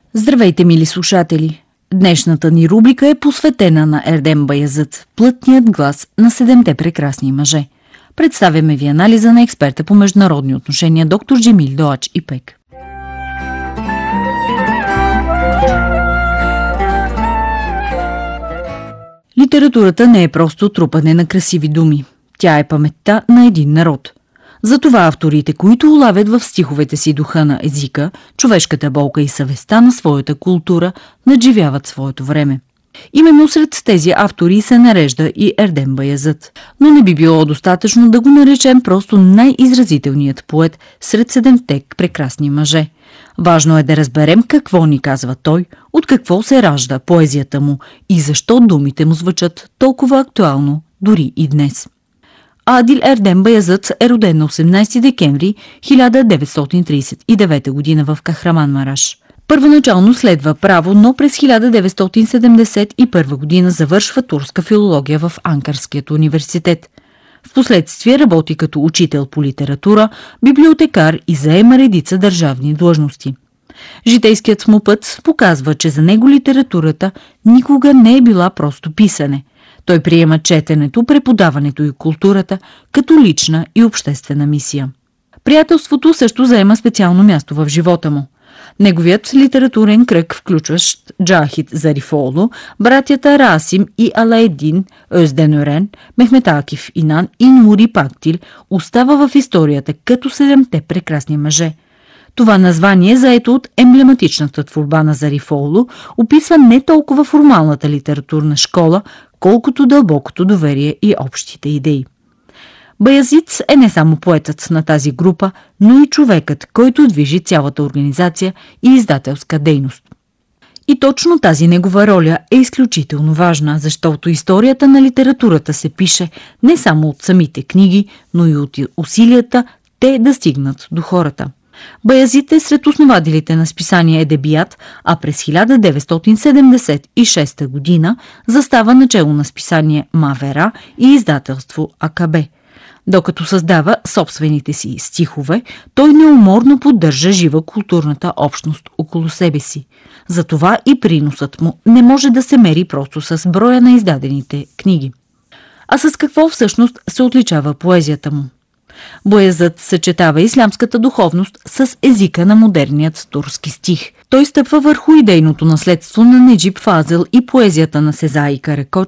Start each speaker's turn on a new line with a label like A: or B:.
A: Здравейте, мили слушатели! Днешната ни рубрика е посветена на Ердем Баязит, плътният глас на седемте прекрасни мъже. Представяме ви анализа на експерта по международни отношения доктор Джемил Доач Ипек. Литературата не е просто трупане на красиви думи. Тя е паметта на един народ. Затова авторите, които улавят в стиховете си духа на езика, човешката болка и съвестта на своята култура, надживяват своето време. Именно сред тези автори се нарежда и Ердем Баязит. Но не би било достатъчно да го наречем просто най-изразителният поет сред седемте прекрасни мъже. Важно е да разберем какво ни казва той, от какво се ражда поезията му и защо думите му звучат толкова актуално дори и днес. Адил Ердем Баязит е роден на 18 декември 1939 г. в Кахраманмараш. Първоначално следва право, но през 1971 г. завършва турска филология в Анкарският университет. Впоследствие работи като учител по литература, библиотекар и заема редица държавни длъжности. Житейският му път показва, че за него литературата никога не е била просто писане. Той приема четенето, преподаването и културата като лична и обществена мисия. Приятелството също заема специално място в живота му. Неговият литературен кръг, включващ Джахид Зарифоглу, братята Расим и Алаедин Özdенörен, Мехмет Акиф Инан и Нури Пактил, остава в историята като седемте прекрасни мъже. Това название, заето от емблематичната творба на Зарифоглу, описва не толкова формалната литературна школа, колкото дълбокото доверие и общите идеи. Баязит е не само поетът на тази група, но и човекът, който движи цялата организация и издателска дейност. И точно тази негова роля е изключително важна, защото историята на литературата се пише не само от самите книги, но и от усилията те да стигнат до хората. Баязит е сред основателите на списание Едебият, а през 1976 година застава начело на списание Мавера и издателство АКБ. Докато създава собствените си стихове, той неуморно поддържа жива културната общност около себе си. Затова и приносът му не може да се мери просто с броя на издадените книги. А с какво всъщност се отличава поезията му? Баязит съчетава ислямската духовност с езика на модерният турски стих. Той стъпва върху идейното наследство на Неджип Фазел и поезията на Сезаи Каракоч,